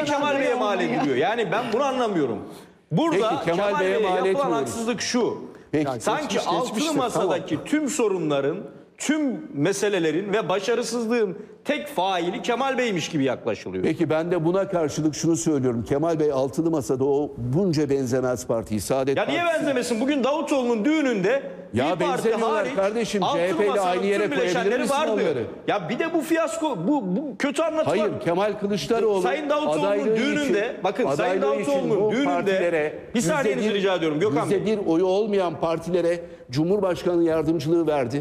Kemal Bey'e mal ediliyor? Yani ben bunu anlamıyorum. Burada Peki, Kemal Bey'e mal yapılan etmiyoruz. haksızlık şu. Peki, Sanki geçmiş, altılı geçmiştir, masadaki tüm sorunların, tüm meselelerin ve başarısızlığın tek faili Kemal Bey'miş gibi yaklaşılıyor. Peki ben de buna karşılık şunu söylüyorum. Kemal Bey altılı masada o bunca benzemez partiyi. Saadet Ya niye Partisi- benzemesin? Bugün Davutoğlu'nun düğününde Ya İYİ Parti benzemiyorlar hariç kardeşim. altılı CHP ile masanın aynı yere tüm koyabilir bileşenleri misin vardı. onları? Ya bir de bu fiyasko, bu kötü anlatılan... Hayır, Kemal Kılıçdaroğlu Sayın Davutoğlu'nun adaylığı düğününde, için- bakın Sayın adaylığı için Davutoğlu'nun bu düğününde, partilere bir saniyenizi rica ediyorum Gökhan Bey. %1 oyu olmayan partilere Cumhurbaşkanı yardımcılığı verdi.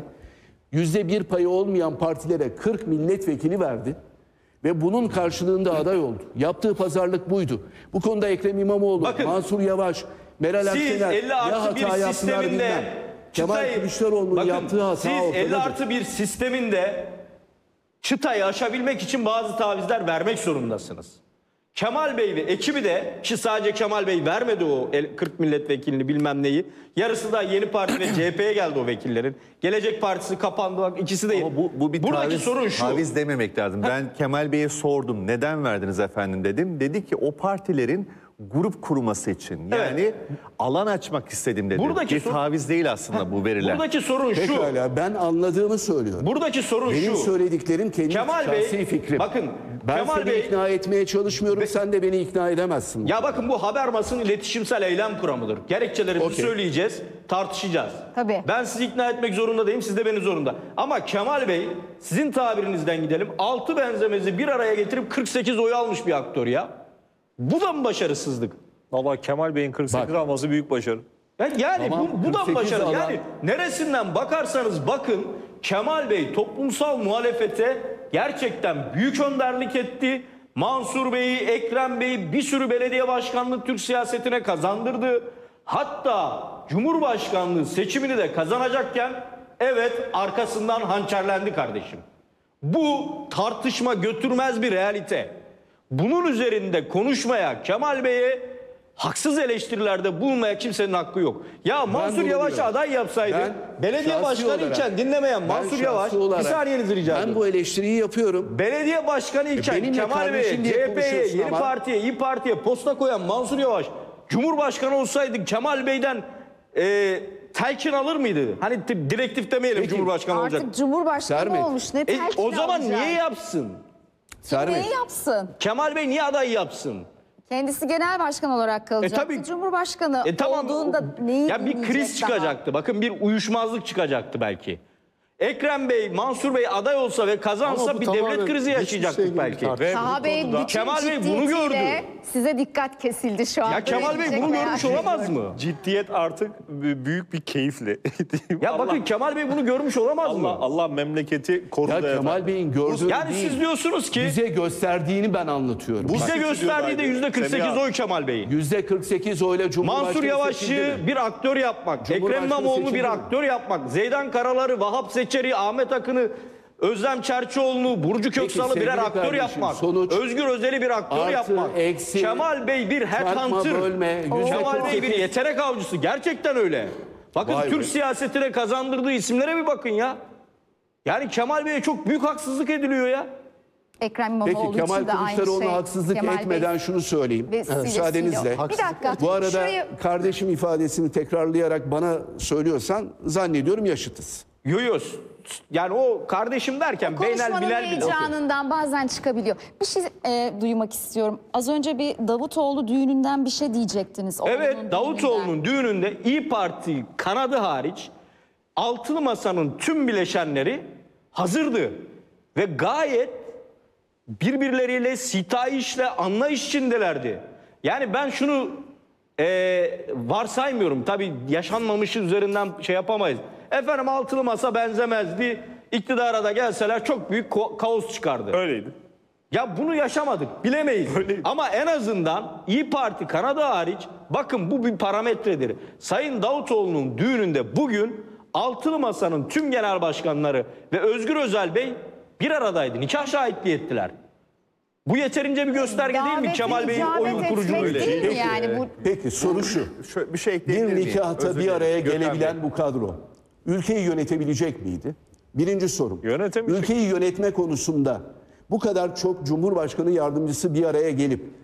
%1 payı olmayan partilere 40 milletvekili verdi. Ve bunun karşılığında aday oldu. Yaptığı pazarlık buydu. Bu konuda Ekrem İmamoğlu, Bakın, Mansur Yavaş, Meral Siz Akşener 50 ya artı hata bir yaptılar sisteminde bilmem. Kemal Kılıçdaroğlu'nun yaptığı hata siz ortadadır. 50 artı bir sisteminde çıtayı aşabilmek için bazı tavizler vermek zorundasınız. Kemal Bey ve ekibi de, ki sadece Kemal Bey vermedi o 40 milletvekilini bilmem neyi. Yarısı da Yeni Parti ve CHP'ye geldi o vekillerin. Gelecek Partisi kapandı. Bak, ikisi de. Ama bu bir buradaki sorun şu. taviz dememek lazım. Ben Kemal Bey'e sordum. Neden verdiniz efendim dedim. Dedi ki o partilerin grup kurması için. Yani Evet. alan açmak istedim dedi. Buradaki bir sorun- taviz değil aslında bu verilen. Buradaki sorun şu. Pekala, ben anladığımı söylüyorum. Buradaki sorun Benim şu. söylediklerim kendi Kemal Bey, şahsi fikrim. bakın, ben Kemal seni Bey- ikna etmeye çalışmıyorum. Sen de beni ikna edemezsin. Ya bakın, bu Habermas'ın iletişimsel eylem kuramıdır. Gerekçelerimizi Okey. söyleyeceğiz, tartışacağız. Tabii. Ben sizi ikna etmek zorunda değilim, siz de beni zorunda. Ama Kemal Bey, sizin tabirinizden gidelim, 6 benzemezi bir araya getirip 48 oy almış bir aktör ya. Bu da mı başarısızlık? Valla Kemal Bey'in 48 Bak. alması büyük başarı. Yani Tamam, bu da mı 48 başarı? alan- Yani neresinden bakarsanız bakın, Kemal Bey toplumsal muhalefete gerçekten büyük önderlik etti. Mansur Bey'i, Ekrem Bey'i bir sürü belediye başkanlığı Türk siyasetine kazandırdı. Hatta Cumhurbaşkanlığı seçimini de kazanacakken evet, arkasından hançerlendi kardeşim. Bu tartışma götürmez bir realite. Bunun üzerinde konuşmaya, Kemal Bey'e haksız eleştirilerde bulunmaya kimsenin hakkı yok. Ya Mansur Yavaş'ı bulunuyorum. aday yapsaydı, belediye şahsi başkanı olarak- iken dinlemeyen ben Mansur şahsi Yavaş, bir olarak- saniyenizi rica Ben ediyorum. bu eleştiriyi yapıyorum. Belediye başkanı iken benimle Kemal Bey'e, kardeşim diye CHP'ye, konuşuyorsun Yeni ama- Parti'ye, İYİ Parti'ye posta koyan Mansur Yavaş, Cumhurbaşkanı olsaydı Kemal Bey'den telkin alır mıydı? Hani direktif demeyelim, Peki, Cumhurbaşkanı olacak. Artık Cumhurbaşkanı Sermet. olmuş. Ne telkin O zaman alacak? niye yapsın? Sermet, Neyi yapsın? Kemal Bey niye aday yapsın? Kendisi genel başkan olarak kalacaktı. tabii. Cumhurbaşkanı Tamam. olduğunda neyi Ya bir kriz dinleyecek daha? çıkacaktı. Bakın, bir uyuşmazlık çıkacaktı belki. Ekrem Bey, Mansur Bey aday olsa ve kazansa Ama bu bir devlet tamamen krizi geçmişle yaşayacaktık ilgili belki. bir tartışma. Taha Bey bütün Kemal Bey bunu ciddiyetiyle gördü. size dikkat kesildi şu anda. Ya Kemal Bey bunu görmüş olamaz mı? Ciddiyet artık büyük bir keyifle. Ya bakın, Kemal Bey bunu görmüş olamaz mı? Allah memleketi korudu ya efendim. Kemal Bey'in gördüğü Yani değil, siz diyorsunuz ki bize gösterdiğini ben anlatıyorum. bize Bak- gösterdiği de %48 Semih oy Kemal Bey'in. %48 oyla Cumhurbaşkanı Mansur Yavaş'ı seçildi mi? bir aktör yapmak, Ekrem Cumhurbaşkanı İmamoğlu'nu seçildi bir mi? aktör yapmak, Zeydan Karalar'ı, Vahap Seçer'i, Ahmet Akın'ı, Özlem Çerçioğlu'nu, Burcu Köksal'ı birer sevgili aktör kardeşim, yapmak, sonuç Özgür Özel'i bir aktör artı, yapmak. eksi, Kemal Bey bir çarpma, headhunter. bölme, Kemal Bey bir %48. yetenek avcısı. Gerçekten öyle. Bakın, Vay Türk be. siyasetine kazandırdığı isimlere bir bakın ya. Yani Kemal Bey'e çok büyük haksızlık ediliyor ya. Ekrem Peki İmamoğlu Kemal için de aynı Kılıçdaroğlu'na şey. haksızlık Kemal etmeden Bey şunu söyleyeyim. vesilesiyle. Müsaadenizle. Bir dakika. Bu arada Şuraya- kardeşim ifadesini tekrarlayarak bana söylüyorsan zannediyorum yaşıtız. Yoyos. Yani o kardeşim derken Beynel Konuşmanın Bilal bile. heyecanından bazen çıkabiliyor. Bir şey duymak istiyorum. Az önce bir Davutoğlu düğününden bir şey diyecektiniz. Evet, Oğlunun Davutoğlu'nun düğününde İYİ Parti kanadı hariç altılı masanın tüm bileşenleri hazırdı. Ve gayet birbirleriyle sitayişle anlayış içindelerdi. Yani ben şunu varsaymıyorum. Tabii yaşanmamışı üzerinden şey yapamayız. Efendim, altılı masa benzemezdi. İktidara da gelseler çok büyük kaos çıkardı. Öyleydi. Ya bunu yaşamadık, bilemeyiz. Ama en azından İYİ Parti kanadı hariç, bakın bu bir parametredir. Sayın Davutoğlu'nun düğününde bugün altılı masanın tüm genel başkanları ve Özgür Özel Bey bir aradaydı. Nikah şahitliği ettiler. Bu yeterince bir gösterge değil mi Davete Kemal Bey'in icabet oyun kuruculuğu etmek değil ile? mi yani bu? Peki soru şu. Şöyle bir şey ekleyebilir Bir miyim? nikahta Özür bir dilerim. araya Gökhan gelebilen Bey. bu kadro ülkeyi yönetebilecek miydi? Birinci sorum. Yönetemeyecek. Ülkeyi yönetme konusunda bu kadar çok Cumhurbaşkanı yardımcısı bir araya gelip